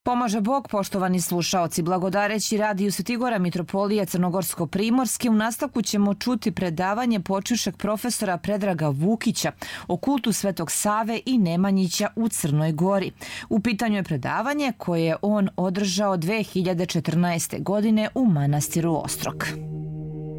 Pomaže Bog, poštovani slušaoci, blagodareći radiju Svetigora Mitropolije Crnogorsko-Primorske, u nastavku ćemo čuti predavanje počivšeg profesora Predraga Vukića o kultu Svetog Save i Nemanjića u Crnoj Gori. U pitanju je predavanje koje je on održao 2014. godine u manastiru Ostrog.